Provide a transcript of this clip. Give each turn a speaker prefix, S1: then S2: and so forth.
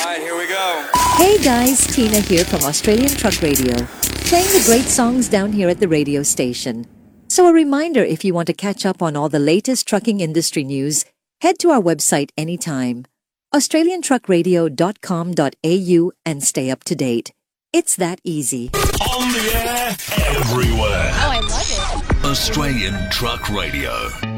S1: right, here we go.
S2: Hey guys, Tina here from Australian Truck Radio, playing the great songs down here at the radio station. So a reminder, if you want to catch up on all the latest trucking industry news, head to our website anytime, australiantruckradio.com.au, and stay up to date. It's that easy.
S3: On the air, everywhere.
S4: Oh, I love it.
S3: Australian Truck Radio.